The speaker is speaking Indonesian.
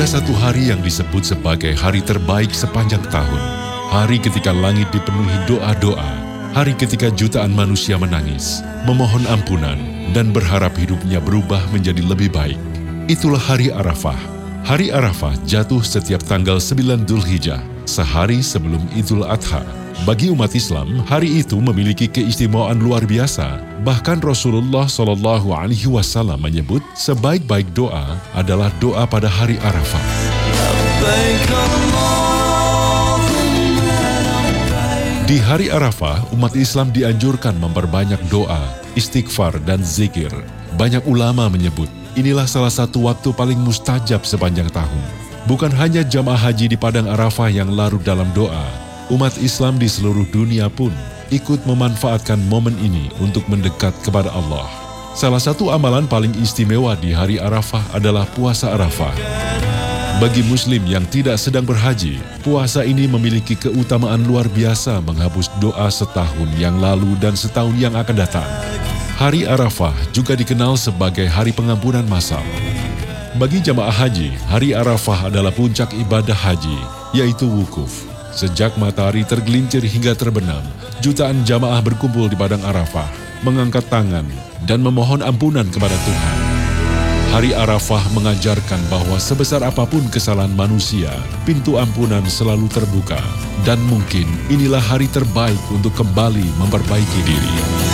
Ada satu hari yang disebut sebagai hari terbaik sepanjang tahun. Hari ketika langit dipenuhi doa-doa. Hari ketika jutaan manusia menangis, memohon ampunan, dan berharap hidupnya berubah menjadi lebih baik. Itulah hari Arafah. Hari Arafah jatuh setiap tanggal 9 Dzulhijjah, sehari sebelum Idul Adha. Bagi umat Islam, hari itu memiliki keistimewaan luar biasa. Bahkan Rasulullah SAW menyebut sebaik-baik doa adalah doa pada hari Arafah. Di hari Arafah, umat Islam dianjurkan memperbanyak doa, istighfar, dan zikir. Banyak ulama menyebut, inilah salah satu waktu paling mustajab sepanjang tahun. Bukan hanya jamaah haji di Padang Arafah yang larut dalam doa, umat Islam di seluruh dunia pun ikut memanfaatkan momen ini untuk mendekat kepada Allah. Salah satu amalan paling istimewa di hari Arafah adalah puasa Arafah. Bagi muslim yang tidak sedang berhaji, puasa ini memiliki keutamaan luar biasa menghapus doa setahun yang lalu dan setahun yang akan datang. Hari Arafah juga dikenal sebagai hari pengampunan massal. Bagi jamaah haji, hari Arafah adalah puncak ibadah haji, yaitu wukuf. Sejak matahari tergelincir hingga terbenam, jutaan jamaah berkumpul di Padang Arafah, mengangkat tangan, dan memohon ampunan kepada Tuhan. Hari Arafah mengajarkan bahwa sebesar apapun kesalahan manusia, pintu ampunan selalu terbuka. Dan mungkin inilah hari terbaik untuk kembali memperbaiki diri.